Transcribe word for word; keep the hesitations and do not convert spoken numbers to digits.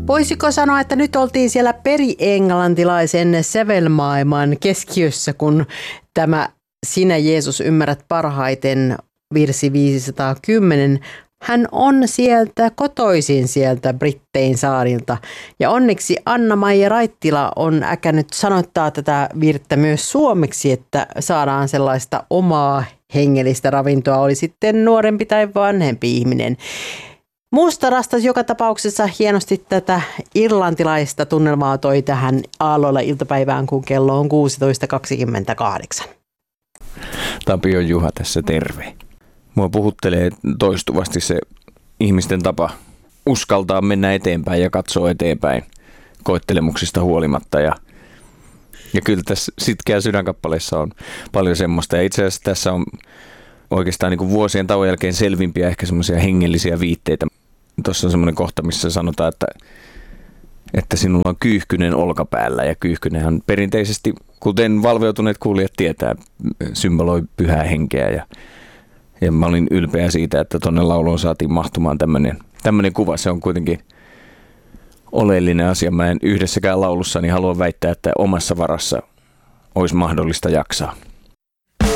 Voisiko sanoa, että nyt oltiin siellä peri-englantilaisen sävelmaailman keskiössä, kun tämä Sinä Jeesus ymmärrät parhaiten virsi viisisataakymmenen. Hän on sieltä kotoisin sieltä Brittein saarilta ja onneksi Anna-Maija Raittila on äkännyt sanoittaa tätä virttä myös suomeksi, että saadaan sellaista omaa hengellistä ravintoa, oli sitten nuorempi tai vanhempi ihminen. Musta Rastas joka tapauksessa hienosti tätä irlantilaista tunnelmaa toi tähän Aalloilla iltapäivään, kun kello on kuusitoista kaksikymmentäkahdeksan. Tapio Juha tässä, terve. Mua puhuttelee toistuvasti se ihmisten tapa uskaltaa mennä eteenpäin ja katsoa eteenpäin koettelemuksista huolimatta. Ja, ja kyllä tässä Sitkeä sydänkappaleessa on paljon semmoista. Ja itse asiassa tässä on oikeastaan niin kuin vuosien tauon jälkeen selvimpiä ehkä semmoisia hengellisiä viitteitä. Tuossa on semmoinen kohta, missä sanotaan, että, että sinulla on kyyhkynen olkapäällä. Ja kyyhkynenhän perinteisesti, kuten valveutuneet kuulijat tietää, symboloi pyhää henkeä. Ja, ja mä olin ylpeä siitä, että tuonne lauluun saatiin mahtumaan tämmöinen, tämmöinen kuva. Se on kuitenkin oleellinen asia. Mä en yhdessäkään laulussani halua väittää, että omassa varassa olisi mahdollista jaksaa.